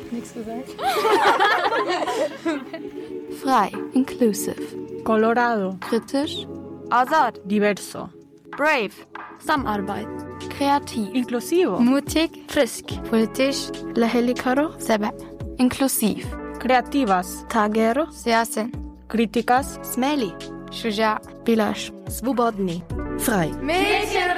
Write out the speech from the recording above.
Nichts gesagt. Frei, inclusive. Colorado. Kritisch, Azad. Diverso. Brave. Samarbeit. kreativ. Inclusivo. mutig, frisk, politisch, لهلي كارو سبع. Inklusiv. Creativas. تاجرو سياسة. Críticas. Smeli. شجاع. بلاش Svobodni. Frei. Mädchen